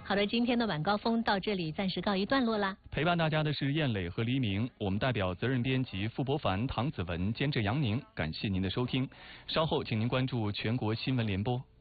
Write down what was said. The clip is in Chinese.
好的，今天的晚高峰到这里暂时告一段落啦。 陪伴大家的是燕磊和黎明，我们代表责任编辑傅博凡、唐子文，监制杨宁，感谢您的收听。稍后请您关注全国新闻联播。